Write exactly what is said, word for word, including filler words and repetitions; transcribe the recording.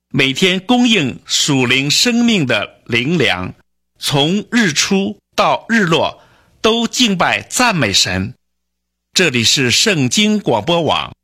每天供应属灵生命的灵粮，从日出到日落都敬拜赞美神。这里是圣经广播网，